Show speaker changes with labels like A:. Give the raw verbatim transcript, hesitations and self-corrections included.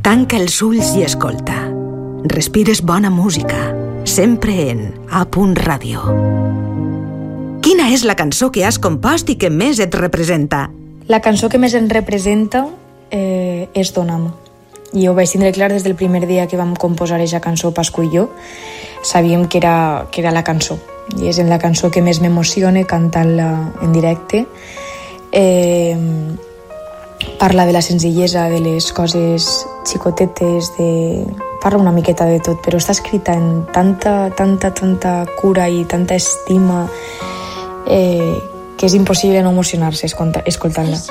A: Tanca els ulls i escolta. Respires bona música, sempre en A Punt Ràdio. Quina és la cançó que has compost i que més et representa?
B: La cançó que més em representa eh, és Dona'm. I ho vaig tindre clar des del primer dia que vam composar aquesta cançó, Pascu i jo. Sabíem que era, que era la cançó. I és en la cançó que més m'emociona cantar-la en directe. Eh, parla de la senzillesa, de les coses xicotetes, de... parla una miqueta de tot, però està escrita en tanta, tanta, tanta cura i tanta estima eh, que és impossible no emocionar-se escoltant-la.